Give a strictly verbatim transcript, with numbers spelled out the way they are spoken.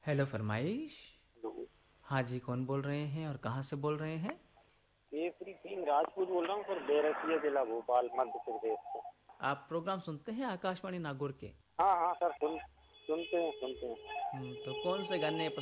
Hello फरमाइश। Hello. हाँ जी, कौन बोल रहे हैं और कहाँ से बोल रहे हैं? केसरी सिंह राजपूत बोल रहा हूँ सर, बैरसिया जिला भोपाल मध्य प्रदेश से। आप प्रोग्राम सुनते हैं आकाशवाणी नागौर के? हाँ हाँ सर, सुन सुनते हैं सुनते हैं। हम्म, तो कौन से गाने